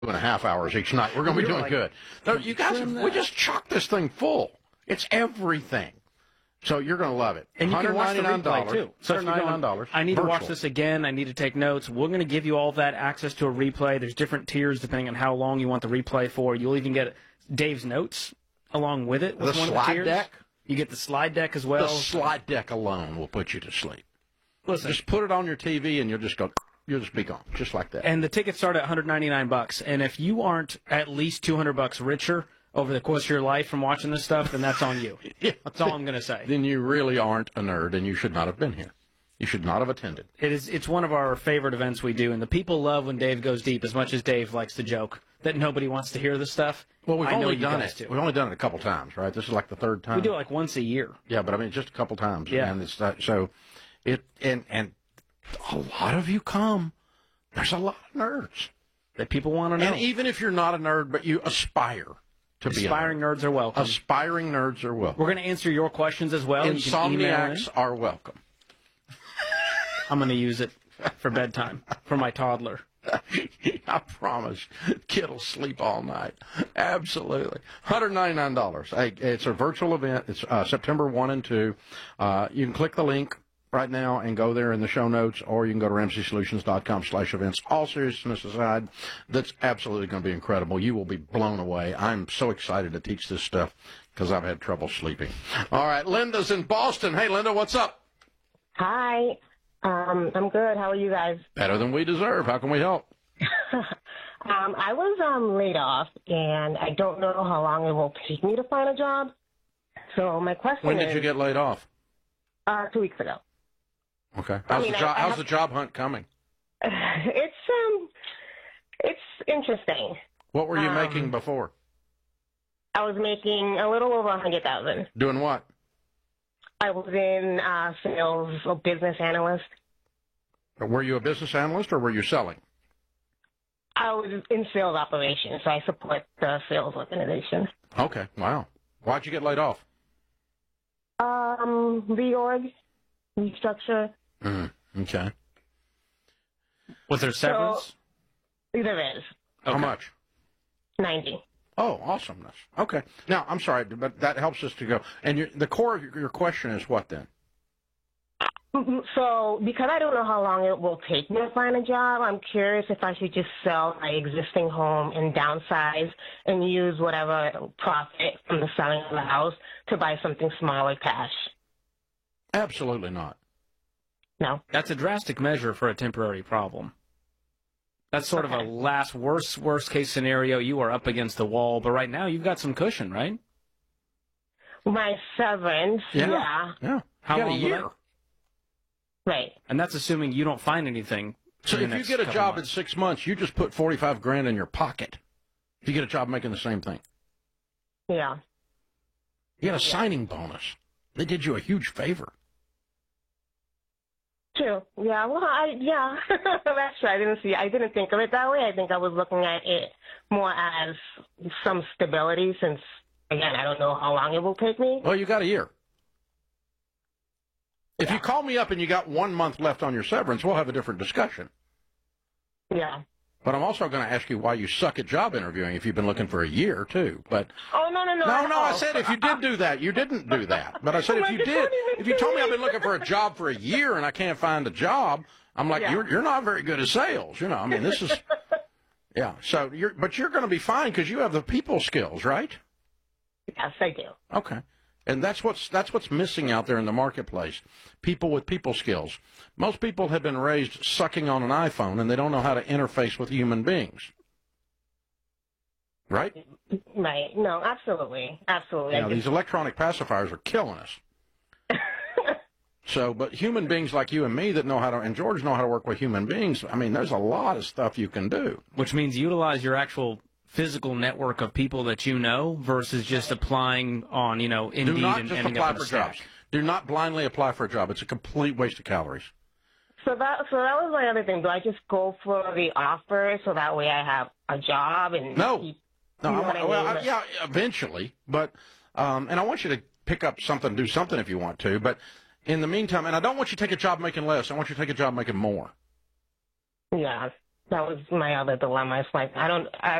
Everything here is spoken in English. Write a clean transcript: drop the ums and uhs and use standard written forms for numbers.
2.5 hours each night. We're going to be doing good. No, you guys, we just chock this thing full. It's everything. So you're going to love it. And you can watch the replay, too. So if you're going, $99. I need to watch this again, I need to take notes, we're going to give you all that access to a replay. There's different tiers depending on how long you want the replay for. You'll even get Dave's notes along with it. With the one slide of the tiers. deck? You get the slide deck as well. The slide deck alone will put you to sleep. Listen, just put it on your TV and you'll just be gone, just like that. And the tickets start at $199. And if you aren't at least $200 richer over the course of your life from watching this stuff, then that's on you. Yeah. That's all I'm going to say. Then you really aren't a nerd, and you should not have been here. You should not have attended. It's one of our favorite events we do, and the people love when Dave goes deep as much as Dave likes to joke that nobody wants to hear this stuff. Well, we've only done it. We've only done it a couple times, right? This is like the third time. We do it like once a year. Yeah, but I mean just a couple times. Yeah. And it's so it and a lot of you come. There's a lot of nerds that people want to know. And even if you're not a nerd, but you aspire to be a nerd. Aspiring nerds are welcome. Aspiring nerds are welcome. We're going to answer your questions as well. Insomniacs are welcome. I'm going to use it for bedtime for my toddler. I promise. Kid will sleep all night. Absolutely. $199. Hey, it's a virtual event. It's September 1 and 2. You can click the link right now and go there in the show notes, or you can go to RamseySolutions.com/events. All seriousness aside, that's absolutely going to be incredible. You will be blown away. I'm so excited to teach this stuff because I've had trouble sleeping. All right, Linda's in Boston. Hey, Linda, what's up? Hi. I'm good. How are you guys? Better than we deserve. How can we help? I was laid off, and I don't know how long it will take me to find a job. So my question When is... did you get laid off? 2 weeks ago. Okay. How's the job hunt coming? It's interesting. What were you making before? I was making a little over $100,000. Doing what? I was in sales, a business analyst. Were you a business analyst or were you selling? I was in sales operations, so I support the sales organization. Okay, wow. Why'd you get laid off? Reorg, restructure. Okay. Was there severance? So, there is. Okay. How much? 90. Oh, awesomeness. Okay. Now, I'm sorry, but that helps us to go. And the core of your question is what then? So, because I don't know how long it will take me to find a job, I'm curious if I should just sell my existing home and downsize and use whatever profit from the selling of the house to buy something smaller cash. Absolutely not. No. That's a drastic measure for a temporary problem. That's sort of a worst case scenario. You are up against the wall, but right now you've got some cushion, right? My severance, yeah. How long? A year. Right. And that's assuming you don't find anything. So if you get a job in 6 months, you just put $45,000 in your pocket. If you get a job making the same thing. Yeah. You get a signing bonus. They did you a huge favor. True. Yeah. Well, that's true. I didn't think of it that way. I think I was looking at it more as some stability since, again, I don't know how long it will take me. Well, you got a year. If you call me up and you got 1 month left on your severance, we'll have a different discussion. Yeah. But I'm also going to ask you why you suck at job interviewing if you've been looking for a year, too. But Oh, no. No, I said if you did do that. You didn't do that. But I said if you did, if you told me I've been looking for a job for a year and I can't find a job, I'm like, you're not very good at sales. You know, I mean, this is, yeah. So you're going to be fine because you have the people skills, right? Yes, I do. Okay. And that's what's missing out there in the marketplace. People with people skills. Most people have been raised sucking on an iPhone, and they don't know how to interface with human beings. Right? Right. No, absolutely. Absolutely. You know, these electronic pacifiers are killing us. So, but human beings like you and me that know how to, and George know how to work with human beings, I mean, there's a lot of stuff you can do. Which means utilize your actual physical network of people that you know versus just applying on, Indeed Do not and just ending apply up in for a stack. jobs. Do not blindly apply for a job. It's a complete waste of calories. So that was my other thing. Do I just go for the offer so that way I have a job and yeah, eventually, but and I want you to pick up something, do something if you want to, but in the meantime, and I don't want you to take a job making less. I want you to take a job making more. Yeah. That was my other dilemma. It's like I